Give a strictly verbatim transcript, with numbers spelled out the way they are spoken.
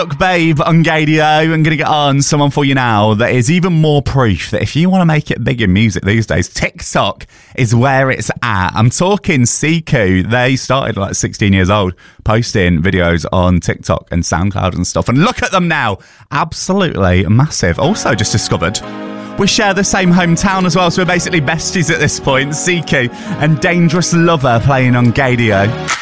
Look, babe, on Gadio, I'm going to get on someone for you now that is even more proof that if you want to make it big in music these days, TikTok is where it's at. I'm talking Siku. They started like sixteen years old, posting videos on TikTok and SoundCloud and stuff. And look at them now. Absolutely massive. Also just discovered we share the same hometown as well, so we're basically besties at this point. Siku and Dangerous Lover playing on Gadio.